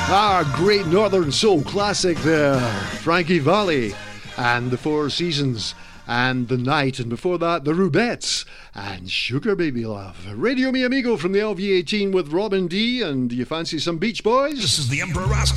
Ah, great Northern Soul classic there. Frankie Valli and the Four Seasons and The Night, and before that, The Rubettes and Sugar Baby Love. Radio Mi Amigo from the LV18 with Robin D. And do you fancy some Beach Boys? This is the Emperor Rascal.